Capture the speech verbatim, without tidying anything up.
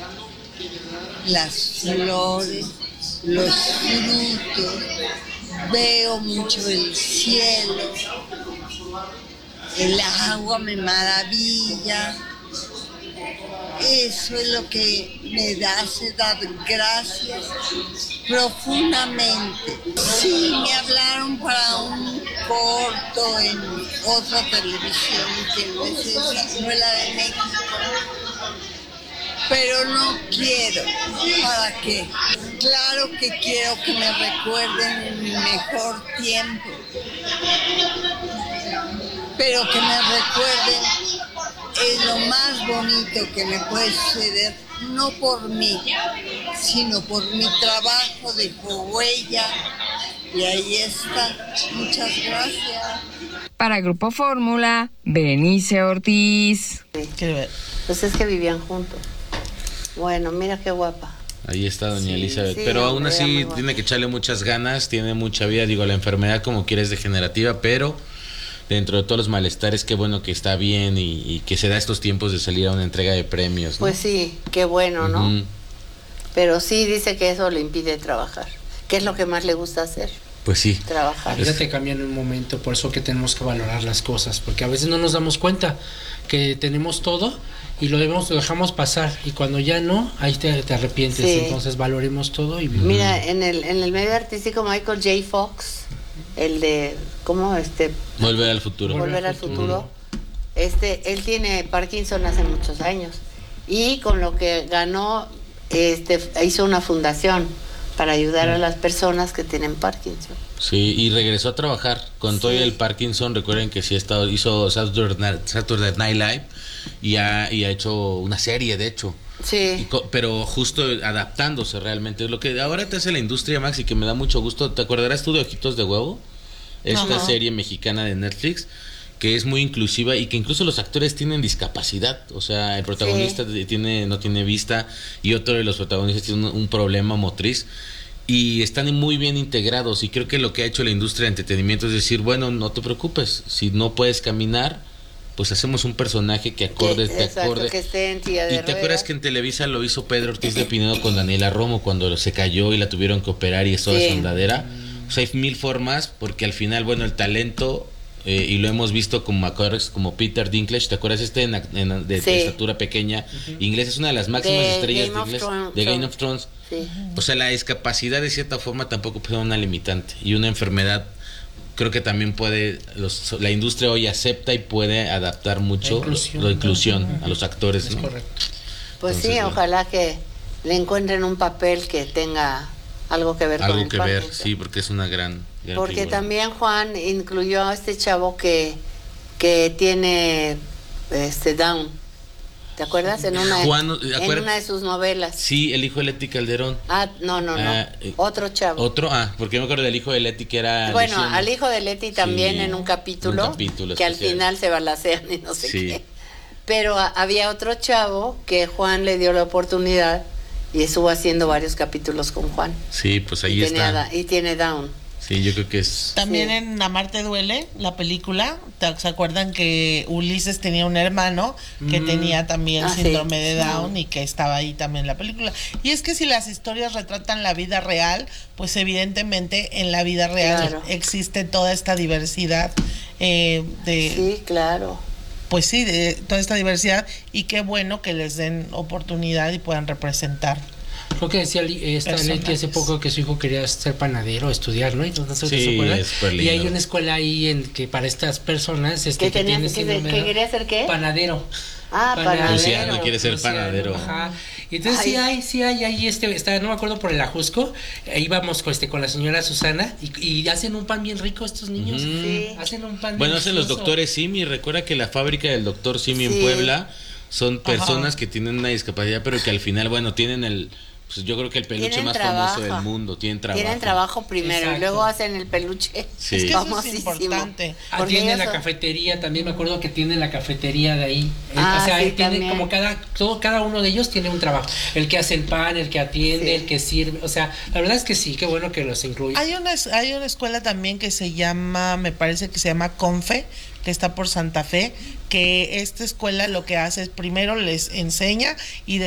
las flores, los frutos, veo mucho el cielo, el agua me maravilla. Eso es lo que me hace dar gracias profundamente. Sí, me hablaron para un corto en otra televisión que no es esa, no es la de México. Pero no quiero. ¿Para qué? Claro que quiero que me recuerden en mi mejor tiempo. Pero que me recuerden es lo más bonito que me puede suceder, no por mí, sino por mi trabajo de huella. Y ahí está. Muchas gracias. Para Grupo Fórmula, Berenice Ortiz. Sí. Pues es que vivían juntos. Bueno, mira qué guapa. Ahí está doña Sí, Elizabeth, sí, pero aún hombre, así tiene que echarle muchas ganas, tiene mucha vida, digo, la enfermedad como quiera es degenerativa, pero dentro de todos los malestares, qué bueno que está bien y, y que se da estos tiempos de salir a una entrega de premios, ¿no? Pues sí, qué bueno, ¿no? Uh-huh. Pero sí dice que eso le impide trabajar. ¿Qué es lo que más le gusta hacer? Pues sí. Trabajar. La vida te cambia en un momento, por eso que tenemos que valorar las cosas, porque a veces no nos damos cuenta que tenemos todo y lo, debemos, lo dejamos pasar, y cuando ya no, ahí te, te arrepientes. Sí. Entonces valoremos todo y vivimos. Mira, en el, en el medio artístico, Michael J. Fox, el de, ¿cómo este? Volver al futuro. Volver al futuro. Este, él tiene Parkinson hace muchos años, y con lo que ganó, este, hizo una fundación para ayudar a las personas que tienen Parkinson. Sí, y regresó a trabajar con sí. todo el Parkinson. Recuerden que sí ha estado, hizo Saturday Night Live y ha, y ha hecho una serie, de hecho. Sí. Y, pero justo adaptándose realmente. Lo que ahora te hace la industria, Max, y que me da mucho gusto. ¿Te acordarás tú de Ojitos de Huevo? Esta Ajá. serie mexicana de Netflix, que es muy inclusiva y que incluso los actores tienen discapacidad. O sea, el protagonista sí. tiene no tiene vista y otro de los protagonistas tiene un, un problema motriz. Y están muy bien integrados, y creo que lo que ha hecho la industria de entretenimiento es decir, bueno, no te preocupes, si no puedes caminar, pues hacemos un personaje que acorde, que, te exacto, acorde. Que esté en tía de y te ruedas. Acuerdas que en Televisa lo hizo Pedro Ortiz de Pinedo con Daniela Romo cuando se cayó y la tuvieron que operar y eso sí. de sondadera. O sea, hay mil formas, porque al final, bueno, el talento, eh, y lo hemos visto como actores como Peter Dinklage, ¿te acuerdas este en, en, de, sí. de estatura pequeña? Uh-huh. Inglés es una de las máximas de estrellas Game de inglés Thrones. de Game of Thrones. Sí. O sea, la discapacidad de cierta forma tampoco puede ser una limitante, y una enfermedad creo que también puede, los, la industria hoy acepta y puede adaptar mucho la inclusión, la inclusión uh-huh. a los actores, es ¿no? Correcto. Pues Entonces, sí, bueno. ojalá que le encuentren un papel que tenga algo que ver algo con el que ver, Parkinson. sí, porque es una gran, gran porque figura. También Juan incluyó a este chavo que que tiene este Down. ¿Te acuerdas? En una, Juan, en una de sus novelas. Sí, el hijo de Leti Calderón. Ah, no, no, no. Ah, otro chavo. Otro, ah, porque me acuerdo del hijo de Leti que era... Bueno, Luciano. Al hijo de Leti también sí, en un capítulo, un capítulo que especial. Al final se balacean y no sé sí. qué. Pero a, había otro chavo que Juan le dio la oportunidad y estuvo haciendo varios capítulos con Juan. Sí, pues ahí y está. Tenía, y tiene Down. Sí, yo creo que es... También sí. en Amarte Duele, la película, ¿se acuerdan que Ulises tenía un hermano que mm. tenía también ah, síndrome sí. de Down sí. y que estaba ahí también en la película? Y es que si las historias retratan la vida real, pues evidentemente en la vida real claro. existe toda esta diversidad eh, de... Sí, claro. Pues sí, de toda esta diversidad, y qué bueno que les den oportunidad y puedan representar. Creo que decía esta Leti hace poco que su hijo quería ser panadero, estudiar, ¿no? Entonces, sí, ¿se y hay una escuela ahí en que para estas personas este, ¿Qué, que tenía, tienen síndrome, ¿qué quería ser qué? Panadero. Ah, panadero. Luciano quiere ser Luciano, panadero. Ajá. Y entonces ay. sí hay, sí hay, ahí este, está, no me acuerdo por el Ajusco, ahí vamos con este con la señora Susana y, y hacen un pan bien rico estos niños. Mm. Sí. Hacen un pan Bueno, delicioso. hacen los doctores Simi, recuerda que la fábrica del doctor Simi sí. en Puebla son personas Ajá. que tienen una discapacidad, pero que al final, bueno, tienen el... Pues yo creo que el peluche tienen más trabajo. famoso del mundo, tienen trabajo. Tienen trabajo primero, Exacto. y luego hacen el peluche. Sí. Es que eso es importante. Ah, tiene la son... cafetería, también me acuerdo que tiene la cafetería de ahí. Ah, o sea, sí, ahí tiene también. como cada, todo, cada uno de ellos tiene un trabajo. El que hace el pan, el que atiende, sí. el que sirve. O sea, la verdad es que sí, qué bueno que los incluye. Hay una, hay una escuela también que se llama, me parece que se llama Confe, que está por Santa Fe, que esta escuela lo que hace es primero les enseña y